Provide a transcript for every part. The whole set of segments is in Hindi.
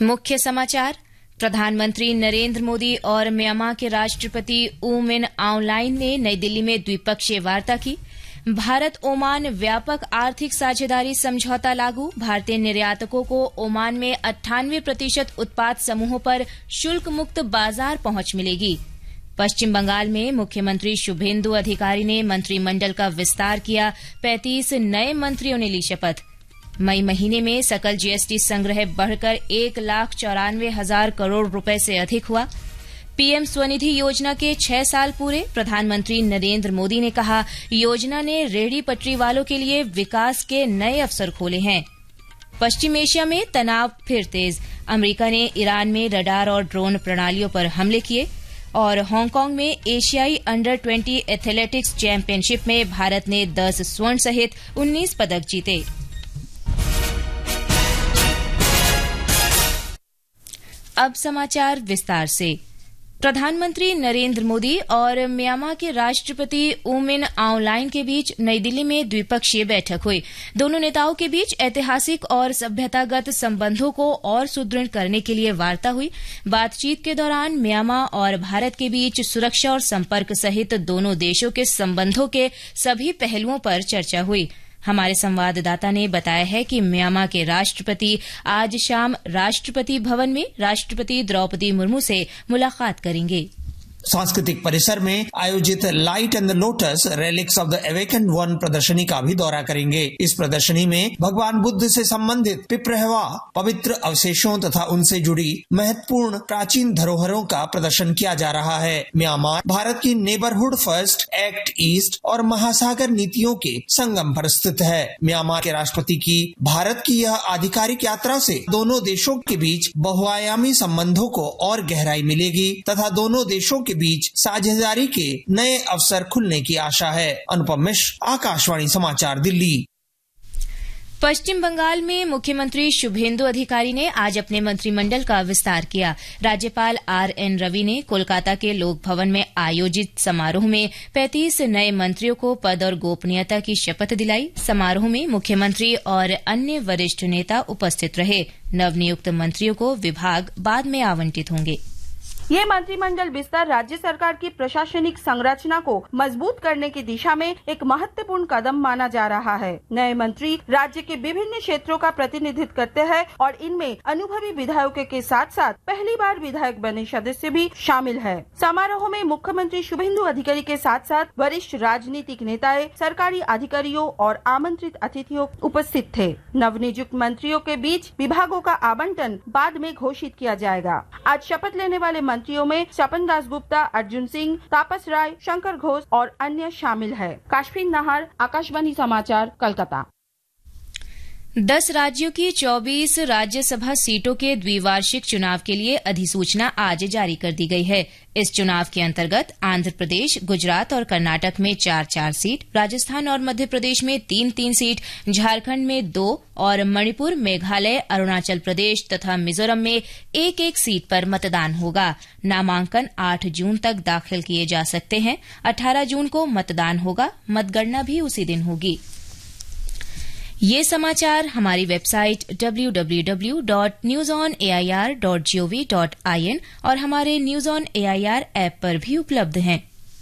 मुख्य समाचार। प्रधानमंत्री नरेंद्र मोदी और म्यांमार के राष्ट्रपति ऊ मिन आउंगलाइन ने नई दिल्ली में द्विपक्षीय वार्ता की। भारत ओमान व्यापक आर्थिक साझेदारी समझौता लागू। भारतीय निर्यातकों को ओमान में 98% उत्पाद समूहों पर शुल्क मुक्त बाजार पहुंच मिलेगी। पश्चिम बंगाल में मुख्यमंत्री शुभेंदु अधिकारी ने मंत्रिमंडल का विस्तार किया। 35 नए मंत्रियों ने ली शपथ। मई महीने में सकल जीएसटी संग्रह बढ़कर 1,94,000 करोड़ रुपए से अधिक हुआ। पीएम स्वनिधि योजना के 6 साल पूरे। प्रधानमंत्री नरेंद्र मोदी ने कहा, योजना ने रेहड़ी पटरी वालों के लिए विकास के नए अवसर खोले हैं। पश्चिम एशिया में तनाव फिर तेज। अमेरिका ने ईरान में रडार और ड्रोन प्रणालियों पर हमले किए। और हांगकांग में एशियाई अंडर 20 एथलेटिक्स चैंपियनशिप में भारत ने 10 स्वर्ण सहित 19 पदक जीते। अब समाचार विस्तार से। प्रधानमंत्री नरेंद्र मोदी और म्यांमार के राष्ट्रपति ऊ मिन आउंगलाइन के बीच नई दिल्ली में द्विपक्षीय बैठक हुई। दोनों नेताओं के बीच ऐतिहासिक और सभ्यतागत संबंधों को और सुदृढ़ करने के लिए वार्ता हुई। बातचीत के दौरान म्यांमार और भारत के बीच सुरक्षा और संपर्क सहित दोनों देशों के संबंधों के सभी पहलुओं पर चर्चा हुई। हमारे संवाददाता ने बताया है कि म्यांमार के राष्ट्रपति आज शाम राष्ट्रपति भवन में राष्ट्रपति द्रौपदी मुर्मू से मुलाकात करेंगे। सांस्कृतिक परिसर में आयोजित light and the lotus relics of the awakened one प्रदर्शनी का भी दौरा करेंगे। इस प्रदर्शनी में भगवान बुद्ध से संबंधित पिपरहवा पवित्र अवशेषों तथा उनसे जुड़ी महत्वपूर्ण प्राचीन धरोहरों का प्रदर्शन किया जा रहा है। म्यांमार भारत की नेबरहुड फर्स्ट, एक्ट ईस्ट और महासागर नीतियों के संगम पर स्थित है। म्यांमार के राष्ट्रपति की भारत की यह आधिकारिक यात्रा से दोनों देशों के बीच बहुआयामी संबंधों को और गहराई मिलेगी तथा दोनों देशों के बीच साझेदारी के नए अवसर खुलने की आशा है। अनुपम मिश्र, आकाशवाणी समाचार, दिल्ली। पश्चिम बंगाल में मुख्यमंत्री शुभेंदु अधिकारी ने आज अपने मंत्रिमंडल का विस्तार किया। राज्यपाल आरएन रवि ने कोलकाता के लोक भवन में आयोजित समारोह में 35 नए मंत्रियों को पद और गोपनीयता की शपथ दिलाई। समारोह में मुख्यमंत्री और अन्य वरिष्ठ नेता उपस्थित रहे। नवनियुक्त मंत्रियों को विभाग बाद में आवंटित होंगे। ये मंत्रिमंडल विस्तार राज्य सरकार की प्रशासनिक संरचना को मजबूत करने की दिशा में एक महत्वपूर्ण कदम माना जा रहा है। नए मंत्री राज्य के विभिन्न क्षेत्रों का प्रतिनिधित्व करते हैं और इनमें अनुभवी विधायकों के साथ साथ पहली बार विधायक बने सदस्य भी शामिल है। समारोह में मुख्यमंत्री शुभेंदु अधिकारी के साथ साथ वरिष्ठ राजनीतिक नेताएं, सरकारी अधिकारियों और आमंत्रित अतिथियों उपस्थित थे। नवनियुक्त मंत्रियों के बीच विभागों का आवंटन बाद में घोषित किया जाएगा। आज शपथ लेने वाले मंत्रियों में सपन दासगुप्ता, अर्जुन सिंह, तापस राय, शंकर घोष और अन्य शामिल है। काशफीन नाहर, आकाशवाणी समाचार, कलकत्ता। 10 राज्यों की 24 राज्यसभा सीटों के द्विवार्षिक चुनाव के लिए अधिसूचना आज जारी कर दी गई है। इस चुनाव के अंतर्गत आंध्र प्रदेश, गुजरात और कर्नाटक में 4-4 सीट, राजस्थान और मध्य प्रदेश में 3-3 सीट, झारखंड में 2 और मणिपुर, मेघालय, अरुणाचल प्रदेश तथा मिजोरम में 1-1 सीट पर मतदान होगा। नामांकन 8 जून तक दाखिल किए जा सकते हैं। 18 जून को मतदान होगा। मतगणना भी उसी दिन होगी। ये समाचार हमारी वेबसाइट www.newsonair.gov.in और हमारे न्यूज ऑन एआईआर ऐप पर भी उपलब्ध हैं।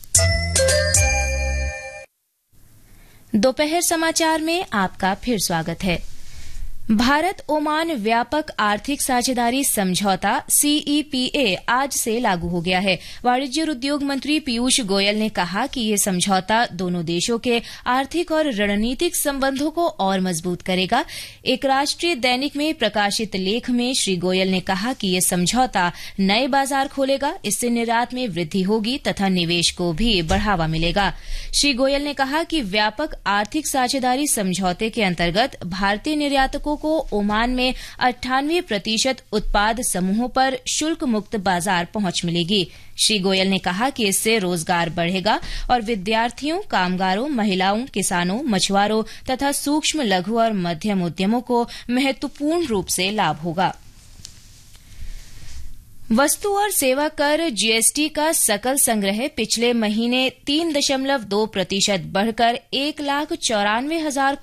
दोपहर समाचार में आपका फिर स्वागत है। भारत ओमान व्यापक आर्थिक साझेदारी समझौता सीईपीए आज से लागू हो गया है। वाणिज्य और उद्योग मंत्री पीयूष गोयल ने कहा कि ये समझौता दोनों देशों के आर्थिक और रणनीतिक संबंधों को और मजबूत करेगा। एक राष्ट्रीय दैनिक में प्रकाशित लेख में श्री गोयल ने कहा कि ये समझौता नए बाजार खोलेगा, इससे निर्यात में वृद्धि होगी तथा निवेश को भी बढ़ावा मिलेगा। श्री गोयल ने कहा कि व्यापक आर्थिक साझेदारी समझौते के अंतर्गत भारतीय निर्यातकों को ओमान में 98% उत्पाद समूहों पर शुल्क मुक्त बाजार पहुंच मिलेगी। श्री गोयल ने कहा कि इससे रोजगार बढ़ेगा और विद्यार्थियों, कामगारों, महिलाओं, किसानों, मछुआरों तथा सूक्ष्म, लघु और मध्यम उद्यमों को महत्वपूर्ण रूप से लाभ होगा। वस्तु और सेवा कर जीएसटी का सकल संग्रह पिछले महीने 3.2% बढ़कर 1,94,000